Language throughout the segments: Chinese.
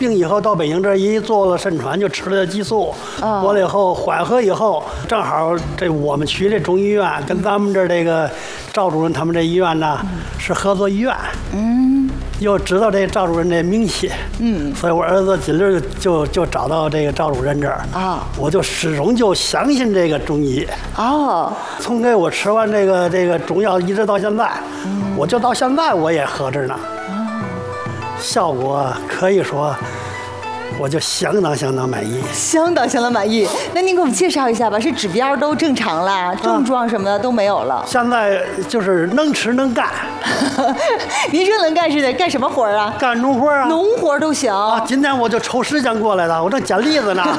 病以后到北京这儿一做了肾传，就吃了激素，完了以后缓和以后，正好这我们区这中医院跟咱们这儿这个赵主任他们这医院呢是合作医院，又知道这赵主任这名气，所以我儿子紧溜就找到这个赵主任这儿啊，我就始终就相信这个中医从给我吃完这个中药一直到现在，我就到现在我也喝着呢，效果可以说。我就相当满意， 相当满意。那您给我们介绍一下吧，是指标都正常了，症状什么的都没有了。 现在就是能吃能干。 您说能干是得干什么活啊？ 干农活啊， 农活都行啊。 今天我就抽时间过来了，我正捡栗子呢。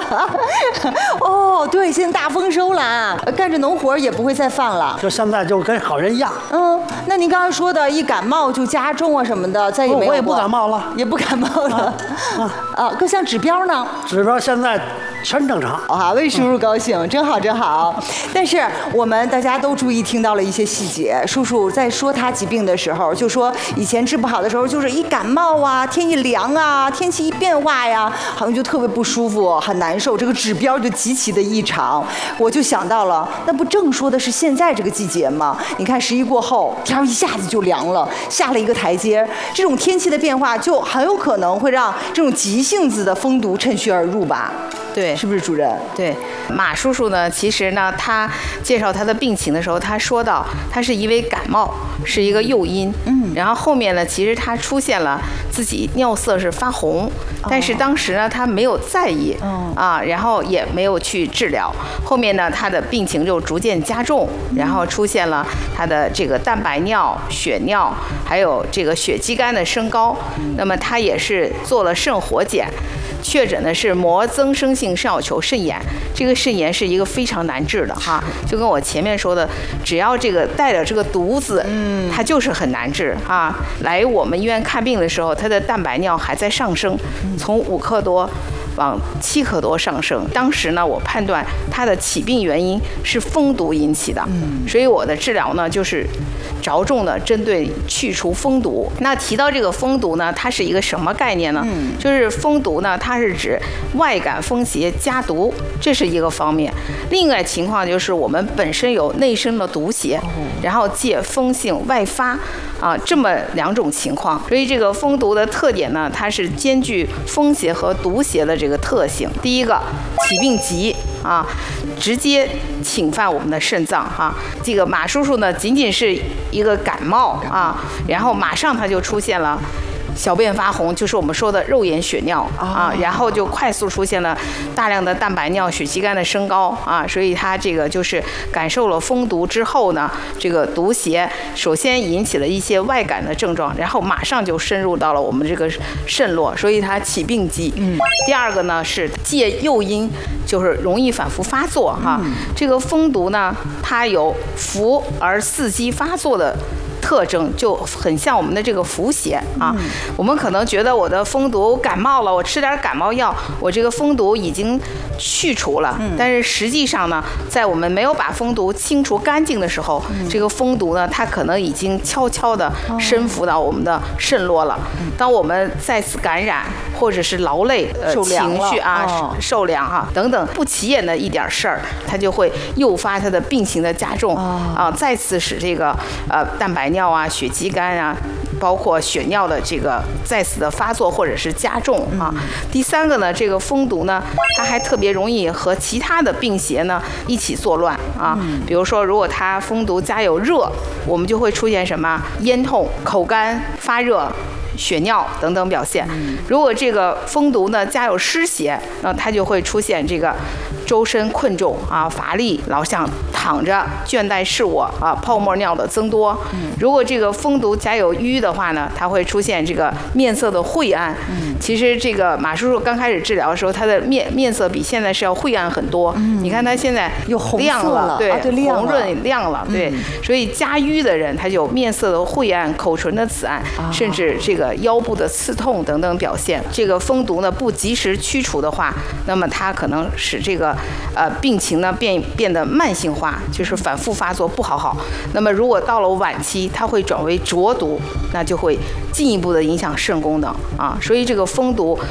哦，对，现在大丰收了啊，干着农活也不会再犯了。 就现在就跟好人一样。 那您刚刚说的一感冒就加重啊什么的，再也没有。 我也不感冒了， 也不感冒了。各项指标呢？ 指标现在全正常啊，为叔叔高兴，真好真好。但是我们大家都注意听到了一些细节，叔叔在说他疾病的时候，就说以前治不好的时候，就是一感冒啊，天一凉啊，天气一变化呀，好像就特别不舒服，很难受，这个指标就极其的异常。我就想到了，那不正说的是现在这个季节吗？你看11过后，天一下子就凉了，下了一个台阶，这种天气的变化就很有可能会让这种急性子的风毒趁虚而入吧。 对， 是不是主任？ 对，马叔叔呢，其实呢，他介绍他的病情的时候，他说到他是因为感冒，是一个诱因，然后后面呢，其实他出现了自己尿色是发红，但是当时呢，他没有在意，然后也没有去治疗，后面呢，他的病情就逐渐加重，然后出现了他的这个蛋白尿、血尿，还有这个血肌酐的升高，那么他也是做了肾活检。确诊的是膜增生性肾小球肾炎，这个肾炎是一个非常难治的哈，就跟我前面说的，只要这个带着这个毒字，它就是很难治啊。来我们医院看病的时候，他的蛋白尿还在上升，从5克多往7克多上升。当时呢，我判断他的起病原因是风毒引起的，所以我的治疗呢就是着重的针对去除风毒。那提到这个风毒呢，它是一个什么概念呢？就是风毒呢，它是指外感风邪加毒，这是一个方面。另外情况就是我们本身有内生的毒邪，然后借风性外发这么2种情况。所以这个风毒的特点呢，它是兼具风邪和毒邪的这个特性。第一个，起病急直接侵犯我们的肾脏这个马叔叔呢，仅仅是一个感冒然后马上他就出现了小便发红，就是我们说的肉眼血尿然后就快速出现了大量的蛋白尿、血肌酐的升高所以他这个就是感受了风毒之后呢，这个毒邪首先引起了一些外感的症状，然后马上就深入到了我们这个肾络，所以他起病急。第二个呢是借诱因，就是容易反复发作这个风毒呢，它有伏而伺机发作的特征，就很像我们的这个伏邪我们可能觉得我的风毒感冒了，我吃点感冒药，我这个风毒已经去除了，但是实际上呢，在我们没有把风毒清除干净的时候，这个风毒呢，它可能已经悄悄地深伏到我们的肾络了。当我们再次感染或者是劳累、情绪受凉等等不起眼的一点事儿，它就会诱发它的病情的加重再次使这个蛋白尿血肌酐包括血尿的这个再次的发作或者是加重第三个呢，这个风毒呢，它还特别容易和其他的病邪呢一起作乱比如说，如果它风毒加有热，我们就会出现什么咽痛、口干、发热、血尿等等表现。如果这个风毒呢加有湿邪，那它就会出现这个周身困重乏力，老想躺着，倦怠视我泡沫尿的增多。如果这个风毒加有瘀的话呢，它会出现这个面色的晦暗。其实这个马叔叔刚开始治疗的时候，他的面色比现在是要晦暗很多。你看他现在有红色亮了，对，红润亮了，对。所以加瘀的人，他就面色的晦暗、口唇的紫暗，甚至这个腰部的刺痛等等表现。这个风毒呢不及时驱除的话，那么它可能使这个病情呢变得慢性化，就是反复发作不好。那么如果到了晚期，它会转为浊毒，那就会进一步的影响肾功能所以这个风毒